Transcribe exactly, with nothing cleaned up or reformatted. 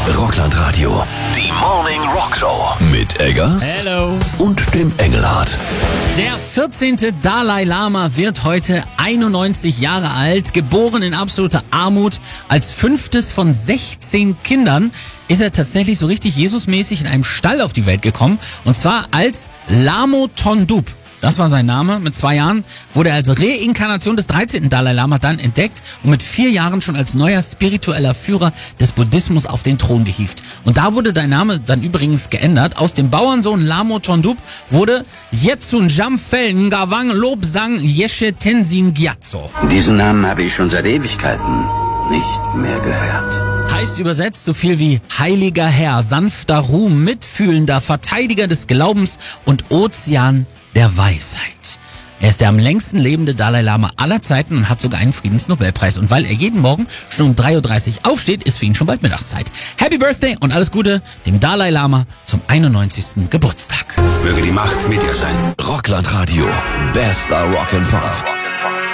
Rockland Radio, die Morning Rock Show mit Eggers Hello. und dem Engelhardt. Der vierzehnte Dalai Lama wird heute einundneunzig Jahre alt, geboren in absoluter Armut. Als fünftes von sechzehn Kindern ist er tatsächlich so richtig Jesusmäßig in einem Stall auf die Welt gekommen. Und zwar als Lamo Thondup. Das war sein Name. Mit zwei Jahren wurde er als Reinkarnation des dreizehnten Dalai Lama dann entdeckt und mit vier Jahren schon als neuer spiritueller Führer des Buddhismus auf den Thron gehievt. Und da wurde dein Name dann übrigens geändert. Aus dem Bauernsohn Lamo Thondup wurde Yetsun Jamphel Ngawang Lobsang Yeshe Tenzin Gyatso. Diesen Namen habe ich schon seit Ewigkeiten nicht mehr gehört. Heißt übersetzt so viel wie heiliger Herr, sanfter Ruhm, mitfühlender Verteidiger des Glaubens und Ozean der Weisheit. Er ist der am längsten lebende Dalai Lama aller Zeiten und hat sogar einen Friedensnobelpreis. Und weil er jeden Morgen schon um drei Uhr dreißig aufsteht, ist für ihn schon bald Mittagszeit. Happy Birthday und alles Gute dem Dalai Lama zum einundneunzigsten Geburtstag. Möge die Macht mit dir sein. Rockland Radio, bester Rock and Pop.